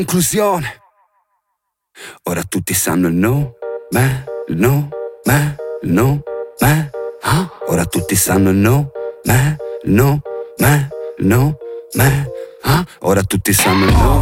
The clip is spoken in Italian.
Conclusione. Ora tutti sanno il no, me, il no, me, il no, me. Ora tutti sanno il no, me, il no, me, il no, me. Ora tutti sanno il no.